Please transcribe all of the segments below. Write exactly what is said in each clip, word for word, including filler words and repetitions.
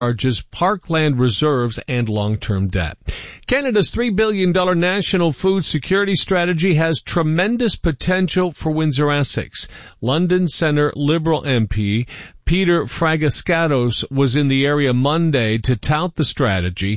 charges, parkland reserves, and long-term debt. Canada's three billion dollars national food security strategy has tremendous potential for Windsor-Essex. London Centre Liberal M P Peter Fragaskatos was in the area Monday to tout the strategy.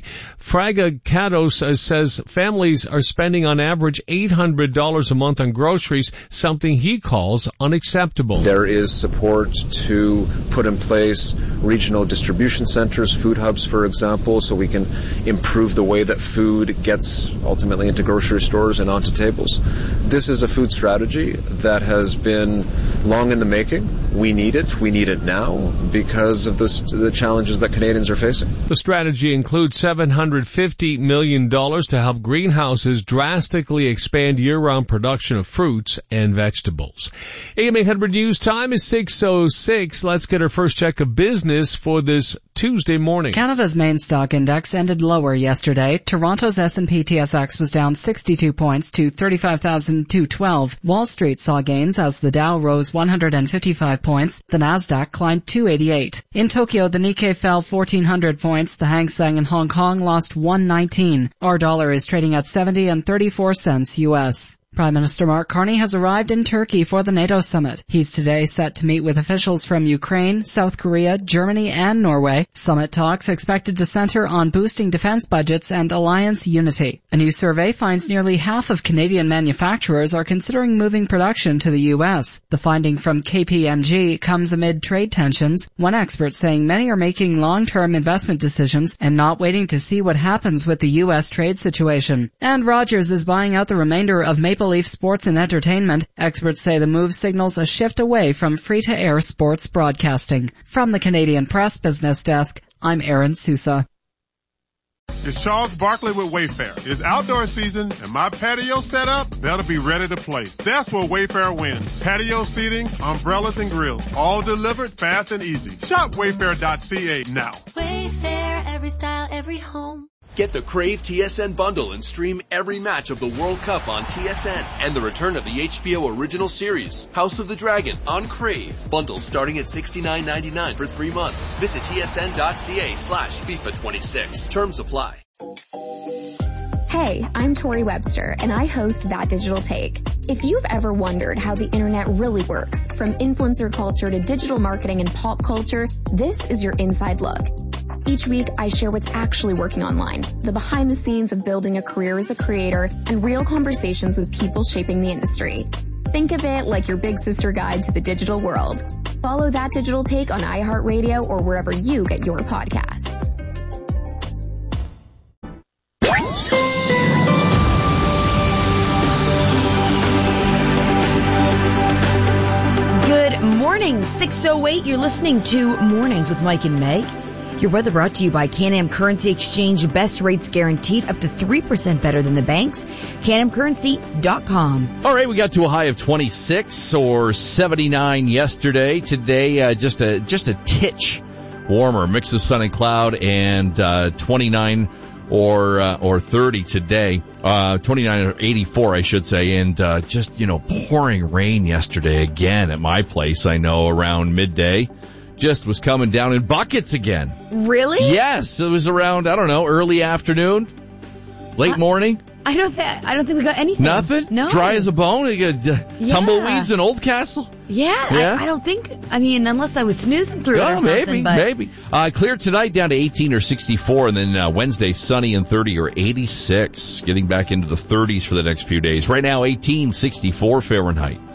Fragaskatos says families are spending on average eight hundred dollars a month on groceries, something he calls unacceptable. There is support to put in place regional distribution centers, food hubs, for example, so we can improve the way that food gets ultimately into grocery stores and onto tables. This is a food strategy that has been long in the making. We need it. We need it now because of this, the challenges that Canadians are facing. The strategy includes seven hundred fifty million dollars to help greenhouses drastically expand year-round production of fruits and vegetables. A M eight hundred News time is six oh six. Let's get our first check of business for this Tuesday morning. Canada's main stock index ended lower yesterday. Toronto's S and P T S X was down sixty-two points to thirty-five thousand two hundred twelve. Wall Street saw gains as the Dow rose one hundred fifty-five points. The Nasdaq climbed two hundred eighty-eight. In Tokyo, the Nikkei fell fourteen hundred points. The Hang Seng in Hong Kong lost one hundred nineteen. Our dollar is trading at seventy and thirty-four cents U S. Prime Minister Mark Carney has arrived in Turkey for the NATO summit. He's today set to meet with officials from Ukraine, South Korea, Germany, and Norway. Summit talks expected to center on boosting defense budgets and alliance unity. A new survey finds nearly half of Canadian manufacturers are considering moving production to the U S. The finding from K P M G comes amid trade tensions, one expert saying many are making long-term investment decisions and not waiting to see what happens with the U S trade situation. And Rogers is buying out the remainder of Maple Leaf Sports and Entertainment. Experts say the move signals a shift away from free-to-air sports broadcasting. From the Canadian Press Business Desk, I'm Erin Sousa. It's Charles Barkley with Wayfair. It's outdoor season, and my patio set up, that'll be ready to play. That's where Wayfair wins. Patio seating, umbrellas, and grills, all delivered fast and easy. Shop wayfair dot c a now. Wayfair, every style, every home. Get the Crave T S N bundle and stream every match of the World Cup on T S N and the return of the H B O original series, House of the Dragon, on Crave. Bundles starting at sixty-nine ninety-nine for three months. Visit tsn dot c a slash FIFA twenty-six. Terms apply. Hey, I'm Tori Webster, and I host That Digital Take. If you've ever wondered how the internet really works, from influencer culture to digital marketing and pop culture, this is your inside look. Each week, I share what's actually working online, the behind the scenes of building a career as a creator, and real conversations with people shaping the industry. Think of it like your big sister guide to the digital world. Follow That Digital Take on iHeartRadio or wherever you get your podcasts. Good morning, six oh eight. You're listening to Mornings with Mike and Meg. Your weather brought to you by Can-Am Currency Exchange. Best rates guaranteed, up to three percent better than the banks. can am currency dot com. All right, we got to a high of twenty-six or seventy-nine yesterday. Today, uh, just a just a titch warmer, mix of sun and cloud, and uh, twenty-nine or uh, or thirty today. Uh, twenty-nine or eighty-four, I should say, and uh, just, you know, pouring rain yesterday again at my place, I know, around midday. Just was coming down in buckets again. Really? Yes, it was around, I don't know, early afternoon, late I, morning. I don't think I don't think we got anything. Nothing? No. Dry as a bone? You got uh, yeah. tumbleweeds in Oldcastle? Yeah, yeah? I, I don't think, I mean, unless I was snoozing through oh, it or something. maybe, but. maybe. Uh, clear tonight down to eighteen or sixty-four, and then uh, Wednesday sunny and thirty or eighty-six. Getting back into the thirties for the next few days. Right now, eighteen, sixty-four Fahrenheit.